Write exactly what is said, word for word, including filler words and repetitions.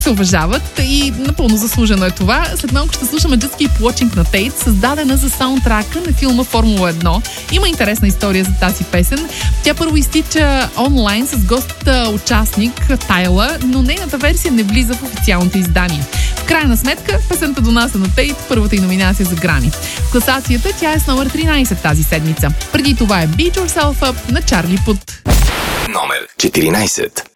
се уважават и напълно заслужено е това. След малко ще слушаме Just Keep Watching на Тейт, създадена за саундтрака на филма Формула едно. Има интересна история за тази песен. Тя първо изтича онлайн с гост участник Тайла, но нейната версия не влиза в официалното издание. В крайна сметка, песента донася на Тейт първата й номинация за Грами. В класацията тя е с номер тринайсет тази седмица. Преди това е Beat Yourself Up на Чарли Пут. Номер четиринайсет.